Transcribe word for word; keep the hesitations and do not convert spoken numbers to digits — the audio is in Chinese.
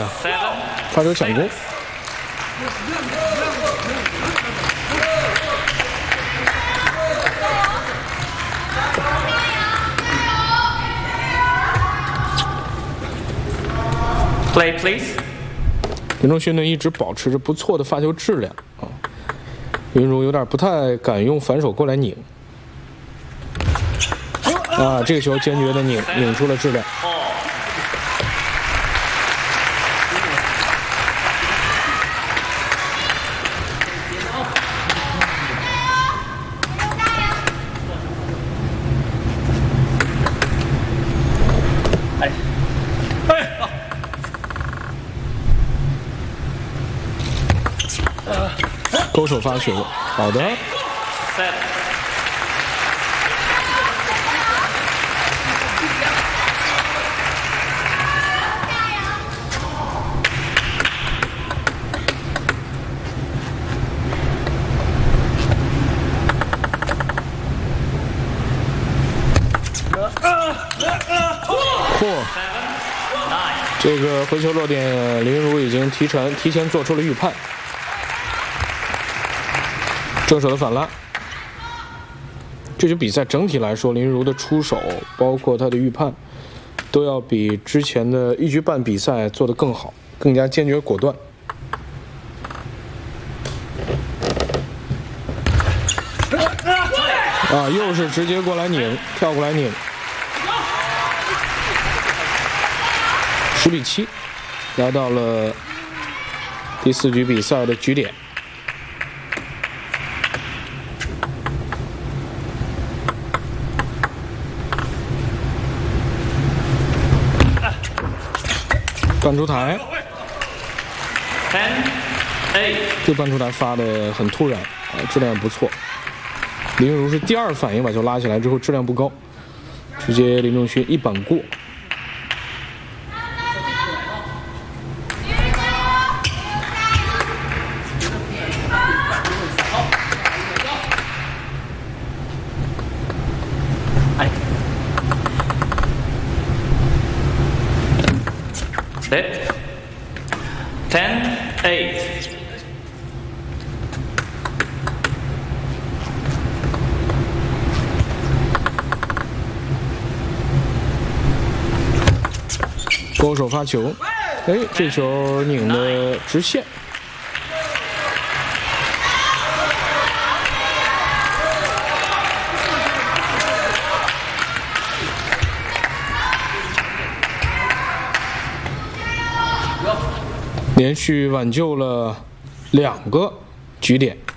发球抢攻。 Play please。 林仲勋呢一直保持着不错的发球质量啊，林如有点不太敢用反手过来拧啊，这个球坚决的拧拧出了质量。勾手发球，好的。嚯！这个回球落点，林如已经提前提前做出了预判。 正手的反拉，这局比赛整体来说，林如的出手，包括他的预判，都要比之前的一局半比赛做得更好，更加坚决果断。啊，又是直接过来拧，跳过来拧，十比七，来到了第四局比赛的局点。 半出台，这半出台发的很突然，啊，质量不错。林如是第二反应把球拉起来之后，质量不高，直接林仲勋一板过。 ten eight。 勾手发球，哎，这球拧的直线。 连续挽救了两个局点。